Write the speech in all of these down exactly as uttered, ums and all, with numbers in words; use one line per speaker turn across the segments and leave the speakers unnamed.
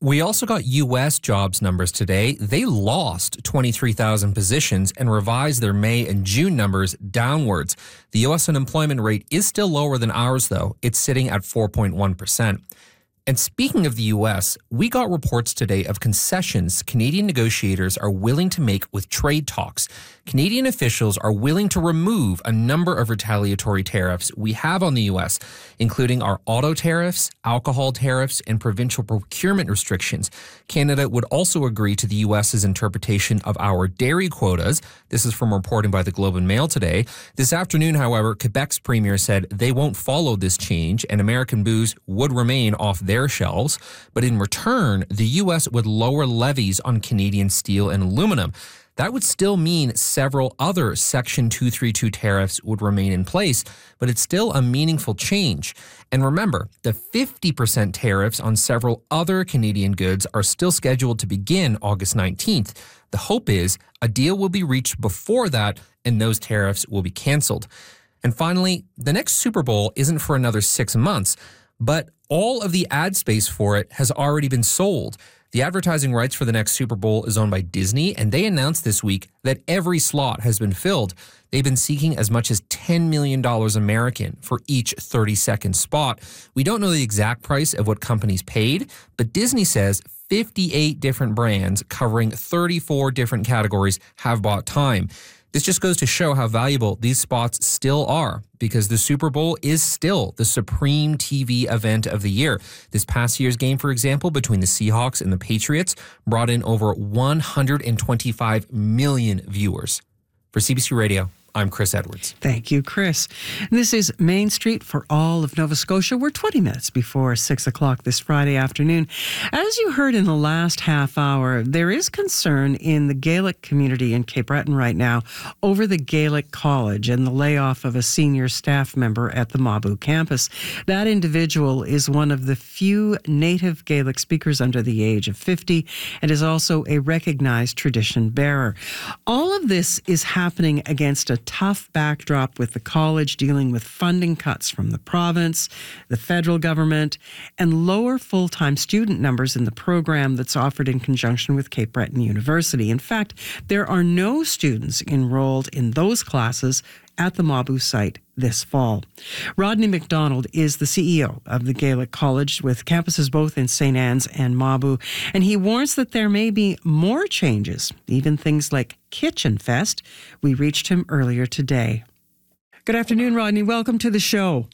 We also got U S jobs numbers today. They lost twenty-three thousand positions and revised their May and June numbers downwards. The U S unemployment rate is still lower than ours, though. It's sitting at four point one percent. And speaking of the U S, we got reports today of concessions Canadian negotiators are willing to make with trade talks. Canadian officials are willing to remove a number of retaliatory tariffs we have on the U S, including our auto tariffs, alcohol tariffs, and provincial procurement restrictions. Canada would also agree to the U S's interpretation of our dairy quotas. This is from reporting by the Globe and Mail today. This afternoon, however, Quebec's premier said they won't follow this change and American booze would remain off their shelves. But in return, the U S would lower levies on Canadian steel and aluminum. That would still mean several other Section two thirty-two tariffs would remain in place, but it's still a meaningful change. And remember, the fifty percent tariffs on several other Canadian goods are still scheduled to begin August nineteenth. The hope is a deal will be reached before that and those tariffs will be canceled. And finally, the next Super Bowl isn't for another six months, but all of the ad space for it has already been sold. The advertising rights for the next Super Bowl is owned by Disney, and they announced this week that every slot has been filled. They've been seeking as much as ten million dollars American for each thirty-second spot. We don't know the exact price of what companies paid, but Disney says fifty-eight different brands covering thirty-four different categories have bought time. This just goes to show how valuable these spots still are, because the Super Bowl is still the supreme T V event of the year. This past year's game, for example, between the Seahawks and the Patriots, brought in over one hundred twenty-five million viewers. For C B C Radio, I'm Chris Edwards.
Thank you, Chris. This is Main Street for all of Nova Scotia. We're twenty minutes before six o'clock this Friday afternoon. As you heard in the last half hour, there is concern in the Gaelic community in Cape Breton right now over the Gaelic College and the layoff of a senior staff member at the Mabou campus. That individual is one of the few native Gaelic speakers under the age of fifty and is also a recognized tradition bearer. All of this is happening against a tough backdrop with the college dealing with funding cuts from the province, the federal government, and lower full-time student numbers in the program that's offered in conjunction with Cape Breton University. In fact, there are no students enrolled in those classes at the Mabou site this fall. Rodney McDonald is the C E O of the Gaelic College with campuses both in Saint Anne's and Mabou, and he warns that there may be more changes, even things like Kitchen Fest. We reached him earlier today. Good afternoon, Rodney. Welcome to the show.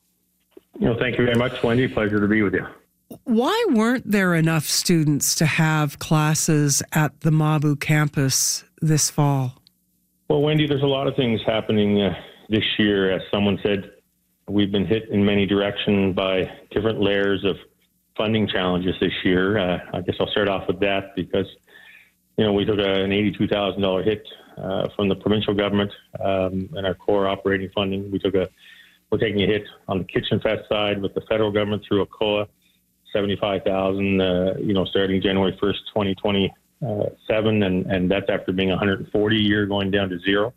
Well, thank you very much, Wendy. Pleasure to be with you.
Why weren't there enough students to have classes at the Mabou campus this fall?
Well, Wendy, there's a lot of things happening uh, this year. As someone said, we've been hit in many directions by different layers of funding challenges this year. Uh, I guess I'll start off with that because, you know, we took a, an eighty-two thousand dollars hit uh, from the provincial government um, and our core operating funding. We took a, we're taking a hit on the Kitchen Fest side with the federal government through a C O A, seventy-five thousand dollars, uh, you know, starting January first, twenty twenty. Uh, seven, and, and that's after being one hundred forty a year going down to zero,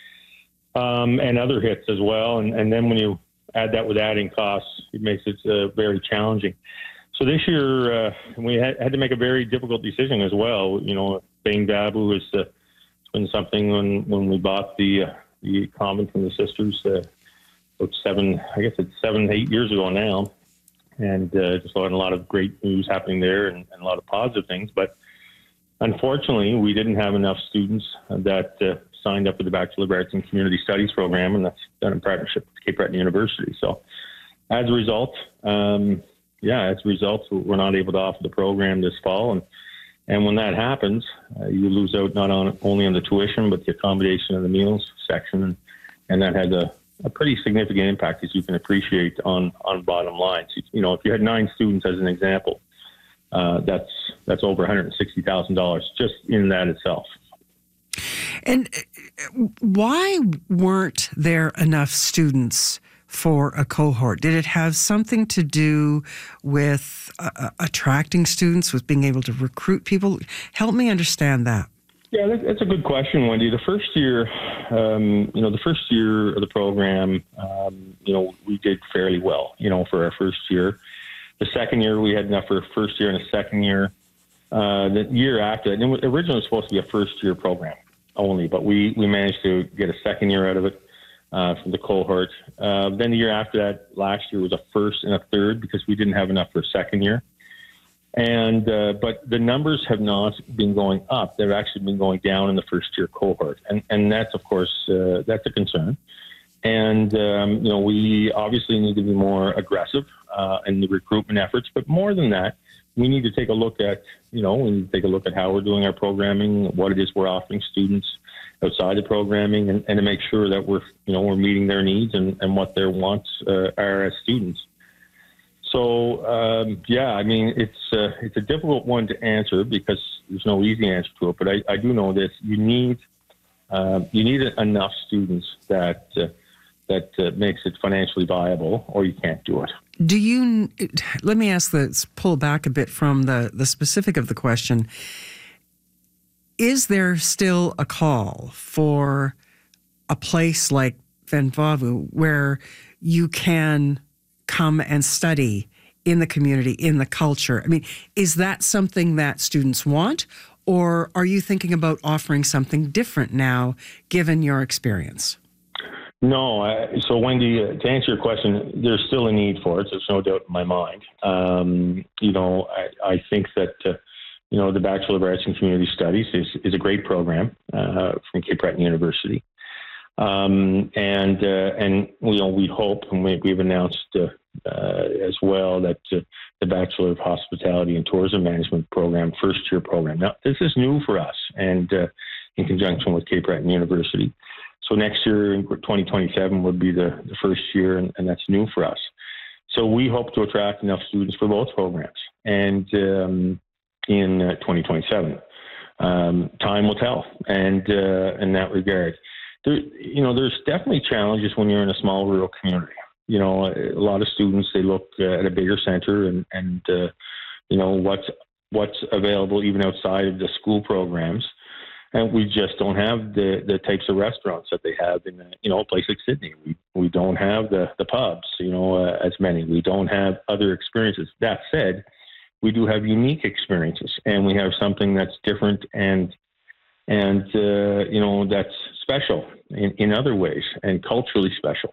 um, and other hits as well. And, and then when you add that with adding costs, it makes it uh, very challenging. So this year, uh, we had, had to make a very difficult decision as well. You know, Bain Babu has uh, been something when, when we bought the uh, the convent from the sisters uh, about seven, I guess it's seven, eight years ago now, and uh, just a lot of great news happening there and, and a lot of positive things, but unfortunately, we didn't have enough students that uh, signed up for the Bachelor of Arts in Community Studies program, and that's done in partnership with Cape Breton University. So as a result, um, yeah, as a result, we're not able to offer the program this fall. And, and when that happens, uh, you lose out not on, only on the tuition, but the accommodation and the meals section. And, and that has a, a pretty significant impact, as you can appreciate, on, on bottom lines. You know, if you had nine students, as an example, Uh, that's that's over one hundred sixty thousand dollars just in that itself.
And why weren't there enough students for a cohort? Did it have something to do with uh, attracting students, with being able to recruit people? Help me understand that.
Yeah, that's a good question, Wendy. The first year, um, you know, the first year of the program, um, you know, we did fairly well, you know, for our first year. the second year we had enough for a first year and a second year. Uh, the year after, and it was originally supposed to be a first year program only, but we, we managed to get a second year out of it uh, from the cohort. Uh, then the year after that, last year was a first and a third because we didn't have enough for a second year. And uh, but the numbers have not been going up; they've actually been going down in the first year cohort, and and that's of course uh, that's a concern. And um, you know, we obviously need to be more aggressive uh, in the recruitment efforts, but more than that, we need to take a look at, you know, we need to take a look at how we're doing our programming, what it is we're offering students outside the programming, and, and to make sure that we're, you know, we're meeting their needs and, and what their wants uh, are as students. So, um, yeah, I mean, it's uh, it's a difficult one to answer because there's no easy answer to it. But I, I do know this: you need uh, you need enough students that uh, that uh, makes it financially viable, or you can't do it.
Do you, let me ask this, pull back a bit from the, the specific of the question. Is there still a call for a place like Venvavu where you can come and study in the community, in the culture? I mean, is that something that students want, or are you thinking about offering something different now, given your experience?
No, I, so Wendy, uh, to answer your question, there's still a need for it. There's no doubt in my mind. Um, you know, I, I think that, uh, you know, the Bachelor of Arts in Community Studies is, is a great program uh, from Cape Breton University. Um, and, uh, and, you know, we hope, and we, we've announced uh, uh, as well that uh, the Bachelor of Hospitality and Tourism Management program, first year program. Now, this is new for us, and uh, in conjunction with Cape Breton University. So next year, in twenty twenty-seven, would be the, the first year, and, and that's new for us. So we hope to attract enough students for both programs. And um, in uh, twenty twenty-seven, um, time will tell. And uh, in that regard, there, you know, there's definitely challenges when you're in a small rural community. You know, a lot of students, they look uh, at a bigger center and, and uh, you know, what's what's available even outside of the school programs. And we just don't have the, the types of restaurants that they have in, a, you know, a place like Sydney. We we don't have the, the pubs, you know, uh, as many. We don't have other experiences. That said, we do have unique experiences, and we have something that's different and, and uh, you know, that's special in, in other ways and culturally special.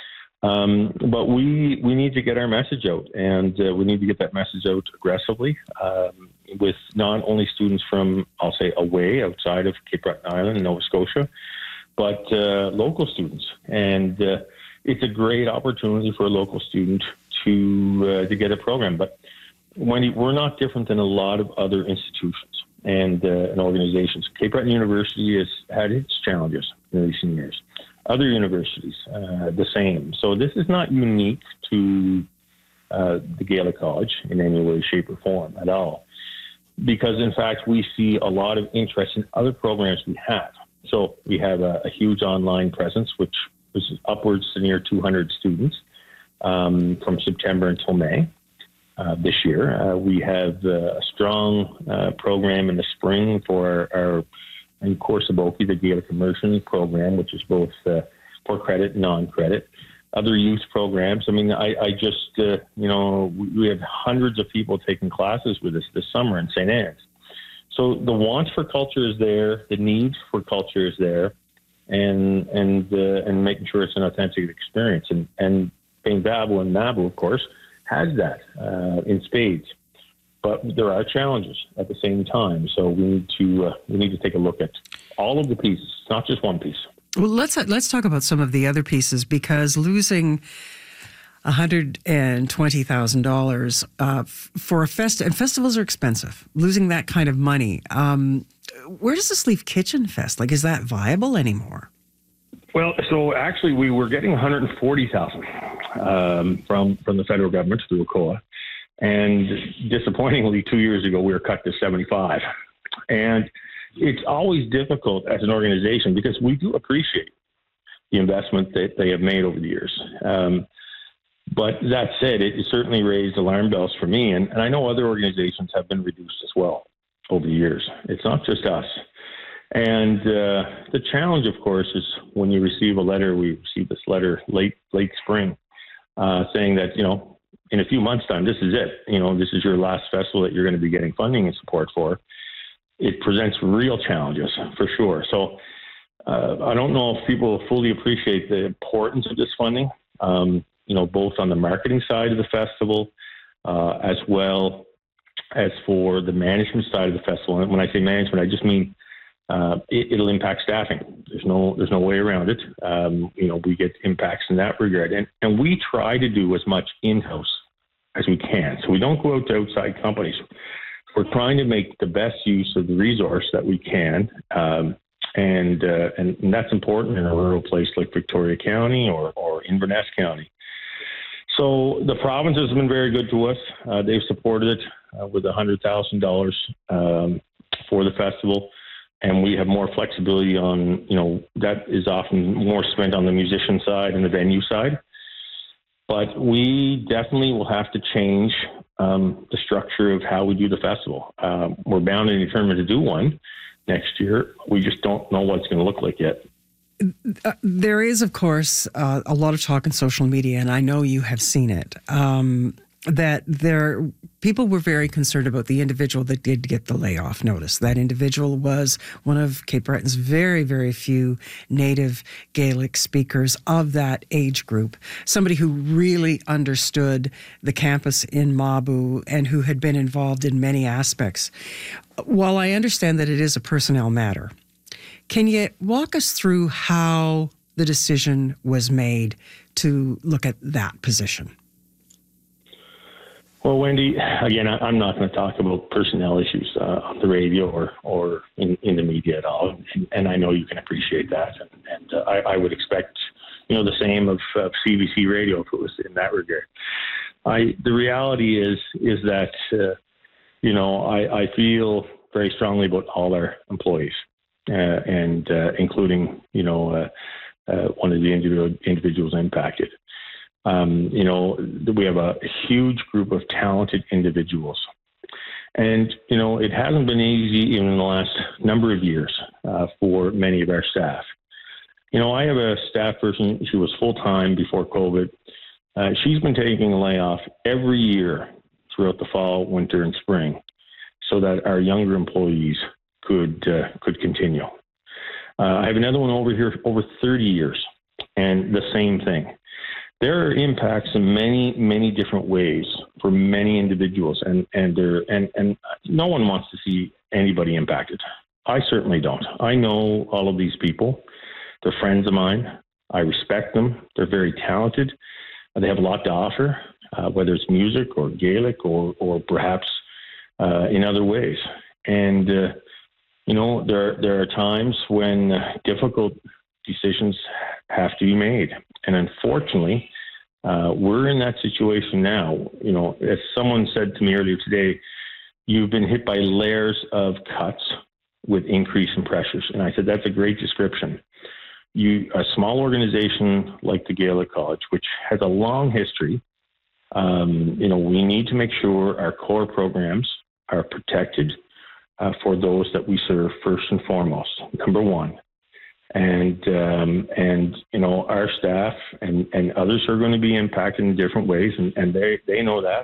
Um, but we we need to get our message out, and uh, we need to get that message out aggressively um, with not only students from, I'll say, away outside of Cape Breton Island and Nova Scotia, but uh, local students. And uh, it's a great opportunity for a local student to uh, to get a program. But Wendy, we're not different than a lot of other institutions and, uh, and organizations. Cape Breton University has had its challenges in recent years. Other universities, uh, the same. So this is not unique to uh, the Gaelic College in any way, shape, or form at all. Because, in fact, we see a lot of interest in other programs we have. So we have a, a huge online presence, which was upwards to near two hundred students um, from September until May uh, this year. Uh, we have uh, a strong uh, program in the spring for our in Coursaboki, the Gaelic Immersion program, which is both uh, for credit and non-credit. Other youth programs. I mean, I, I just, uh, you know, we, we have hundreds of people taking classes with us this summer in Saint Anne's. So the want for culture is there, the need for culture is there, and and uh, and making sure it's an authentic experience. And and Venvavu and Nabu, of course, has that uh, in spades. But there are challenges at the same time, so we need to uh, we need to take a look at all of the pieces, not just one piece.
Well, let's let's talk about some of the other pieces, because losing one hundred twenty thousand dollars uh, for a fest, and festivals are expensive. Losing that kind of money, um, where does this leave Kitchen Fest? Like, is that viable anymore?
Well, so actually, we were getting one hundred forty thousand um, from from the federal government through C O A. And disappointingly, two years ago, we were cut to seventy-five. And it's always difficult as an organization because we do appreciate the investment that they have made over the years. Um, but that said, it certainly raised alarm bells for me. And, and I know other organizations have been reduced as well over the years. It's not just us. And uh, the challenge, of course, is when you receive a letter, we received this letter late, late spring, uh, saying that, you know, in a few months' time, this is it. You know, this is your last festival that you're going to be getting funding and support for. It presents real challenges for sure. So uh, I don't know if people fully appreciate the importance of this funding, um, you know, both on the marketing side of the festival uh, as well as for the management side of the festival. And when I say management, I just mean uh, it, it'll impact staffing. There's no there's no way around it. Um, you know, we get impacts in that regard. And, and we try to do as much in-house as we can. So we don't go out to outside companies. We're trying to make the best use of the resource that we can, um, and, uh, and and that's important in a rural place like Victoria County or, or Inverness County. So the province has been very good to us. Uh, they've supported it uh, with one hundred thousand dollars um, for the festival, and we have more flexibility on, you know, that is often more spent on the musician side and the venue side. But we definitely will have to change um, the structure of how we do the festival. Um, we're bound and determined to do one next year. We just don't know what it's going to look like yet.
Uh, there is, of course, uh, a lot of talk in social media, and I know you have seen it, um, that there people were very concerned about the individual that did get the layoff notice. That individual was one of Cape Breton's very, very few native Gaelic speakers of that age group, somebody who really understood the campus in Mabu and who had been involved in many aspects. While I understand that it is a personnel matter, can you walk us through how the decision was made to look at that position?
Well, Wendy, again, I, I'm not going to talk about personnel issues uh, on the radio or, or in, in the media at all, and, and I know you can appreciate that, and, and uh, I, I would expect, you know, the same of, of C B C Radio if it was in that regard. I the reality is is that uh, you know I, I feel very strongly about all our employees, uh, and uh, including you know uh, uh, one of the individual, individuals impacted. Um, you know, we have a huge group of talented individuals. And, you know, it hasn't been easy even in the last number of years uh, for many of our staff. You know, I have a staff person, she was full-time before COVID. Uh, she's been taking a layoff every year throughout the fall, winter, and spring so that our younger employees could uh, could continue. Uh, I have another one over here over thirty years, and the same thing. There are impacts in many, many different ways for many individuals, and and there and and no one wants to see anybody impacted. I certainly don't. I know all of these people. They're friends of mine. I respect them. They're very talented. They have a lot to offer, uh, whether it's music or Gaelic or or perhaps uh, in other ways. And uh, you know, there there are times when uh, difficult decisions have to be made. And unfortunately, uh, we're in that situation now. You know, as someone said to me earlier today, you've been hit by layers of cuts with increase in pressures. And I said, that's a great description. You, a small organization like the Gaelic College, which has a long history, um, you know, we need to make sure our core programs are protected uh, for those that we serve first and foremost, number one. And, um, and you know, our staff and, and others are going to be impacted in different ways, and, and they, they know that.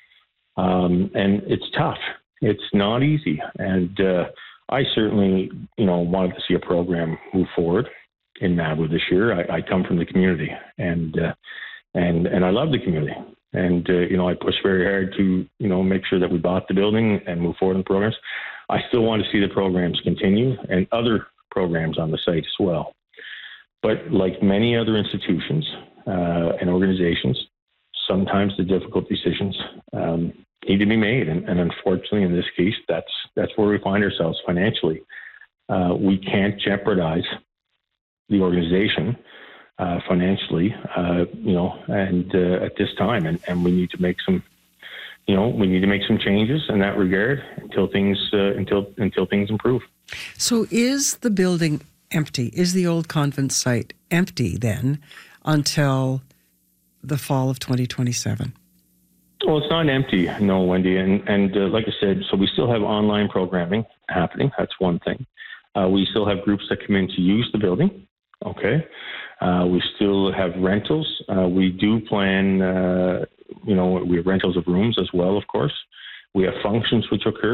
Um, and it's tough. It's not easy. And uh, I certainly, you know, wanted to see a program move forward in Nabu this year. I, I come from the community, and uh, and and I love the community. And, uh, you know, I pushed very hard to, you know, make sure that we bought the building and move forward in the programs. I still want to see the programs continue and other programs on the site as well. But like many other institutions uh, and organizations, sometimes the difficult decisions um, need to be made. And, and unfortunately, in this case, that's that's where we find ourselves financially. Uh, we can't jeopardize the organization uh, financially, uh, you know, and uh, at this time, and, and we need to make some, you know, we need to make some changes in that regard until things uh, until until things improve.
So is the building empty? Is the old convent site empty then until the fall of twenty twenty-seven?
Well, it's not empty, no, Wendy. And, and uh, like I said, so we still have online programming happening. That's one thing. Uh, we still have groups that come in to use the building. Okay. Uh, we still have rentals. Uh, we do plan, uh, you know, we have rentals of rooms as well, of course. We have functions which occur.